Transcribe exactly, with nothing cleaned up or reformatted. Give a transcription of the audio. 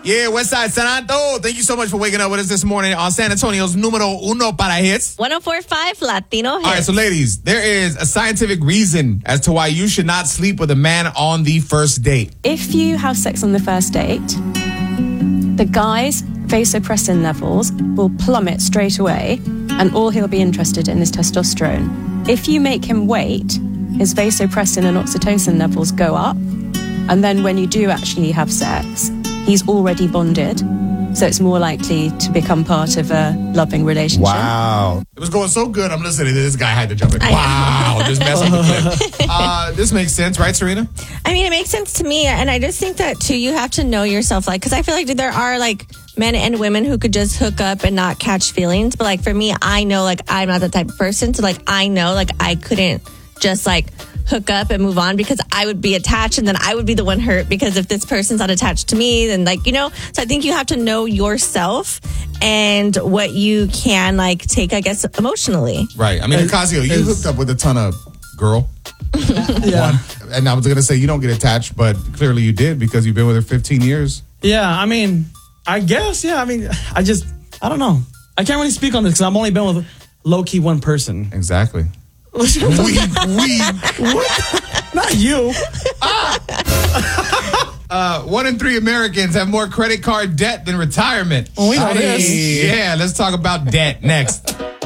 Yeah, Westside Santo. Thank you so much for waking up with us this morning on San Antonio's numero uno para hits. one oh four point five Latino hits. All right, so ladies, there is a scientific reason as to why you should not sleep with a man on the first date. If you have sex on the first date, the guy's vasopressin levels will plummet straight away, and all he'll be interested in is testosterone. If you make him wait, his vasopressin and oxytocin levels go up, and then when you do actually have sex, he's already bonded, so it's more likely to become part of a loving relationship. Wow. It was going so good, I'm listening. This guy had to jump in. Wow. Just mess up the clip. Uh, this makes sense, right, Serena? I mean, it makes sense to me, and I just think that, too, you have to know yourself, like, because I feel like there are, like, men and women who could just hook up and not catch feelings, but, like, for me, I know, like, I'm not that type of person, so, like, I know, like, I couldn't just, like, hook up and move on because I would be attached and then I would be the one hurt because if this person's not attached to me, then like, you know, so I think you have to know yourself and what you can like take, I guess, emotionally. Right. I mean, Ocasio, you hooked up with a ton of girl. Yeah. One. And I was going to say you don't get attached, but clearly you did because you've been with her fifteen years. Yeah, I mean, I guess, yeah. I mean, I just, I don't know. I can't really speak on this because I've only been with low-key one person. Exactly. we, we, what? Not you. Ah. uh, one in three Americans have more credit card debt than retirement. Oh, we know I this. mean, yeah, let's talk about debt next.